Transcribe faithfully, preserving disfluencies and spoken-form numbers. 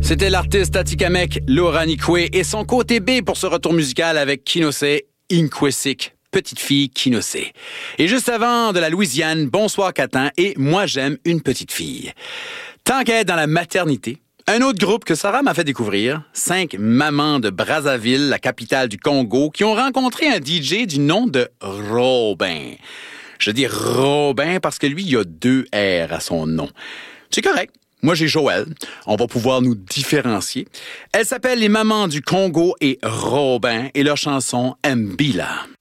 C'était l'artiste Atikamek, Laura Nikwe, et son côté B pour ce retour musical avec Kinose Inkwesik, petite fille Kinose. Et juste avant, de la Louisiane, Bonsoir Catin et Moi j'aime une petite fille. Tant qu'à être dans la maternité, un autre groupe que Sarah m'a fait découvrir, cinq mamans de Brazzaville, la capitale du Congo, qui ont rencontré un D J du nom de Robin. Je dis Robin parce que lui, il y a deux R à son nom. C'est correct. Moi, j'ai Joël. On va pouvoir nous différencier. Elle s'appelle Les Mamans du Congo et Robin et leur chanson Mbila.